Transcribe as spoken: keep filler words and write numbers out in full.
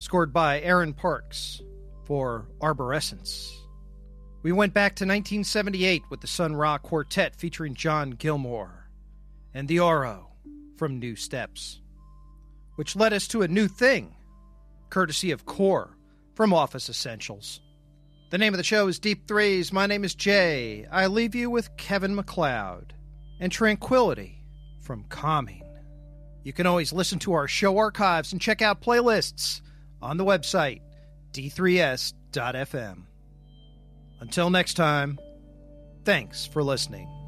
scored by Aaron Parks for Arborescence. We went back to nineteen seventy-eight with the Sun Ra Quartet featuring John Gilmore and the Oro from New Steps, which led us to a new thing, courtesy of Core from Office Essentials. The name of the show is Deep Threes. My name is Jay. I leave you with Kevin MacLeod and Tranquility from Calming. You can always listen to our show archives and check out playlists on the website d three s dot f m. Until next time, thanks for listening.